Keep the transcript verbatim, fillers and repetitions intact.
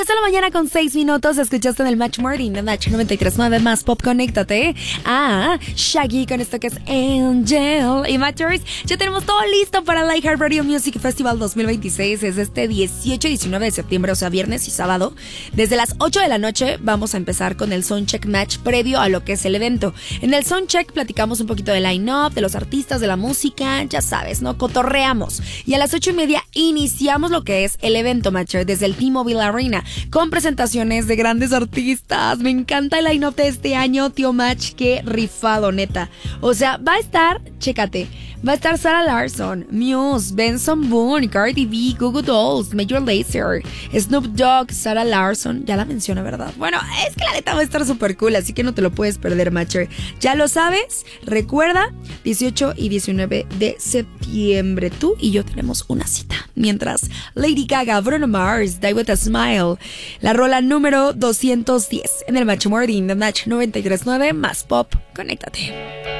de la mañana con seis minutos. Escuchaste en el Match Morning de Match noventa y tres punto nueve más Pop. Conéctate a Shaggy con esto que es Angel. Y Matchers, ya tenemos todo listo para el iHeartRadio Music Festival dos mil veintiséis. Es este dieciocho y diecinueve de septiembre, o sea, viernes y sábado. Desde las ocho de la noche vamos a empezar con el Soundcheck Match previo a lo que es el evento. En el Soundcheck platicamos un poquito de line-up, de los artistas, de la música, ya sabes, ¿no? Cotorreamos. Y a las ocho y media iniciamos lo que es el evento, Matcher, desde el T-Mobile Arena, con presentaciones de grandes artistas. Me encanta el line-up de este año, tío Match, qué rifado, neta. O sea, va a estar, chécate, va a estar Sarah Larsson, Muse, Benson Boone, Cardi B, Goo Goo Dolls, Major Lazer, Snoop Dogg, Sarah Larsson, ya la menciono, ¿verdad? Bueno, es que la neta va a estar súper cool, así que no te lo puedes perder, Matcher. Ya lo sabes, recuerda, dieciocho y diecinueve de septiembre, tú y yo tenemos una cita. Mientras, Lady Gaga, Bruno Mars, Die With A Smile, la rola número doscientos diez en el Match Morning de Match noventa y tres punto nueve más Pop. Conéctate.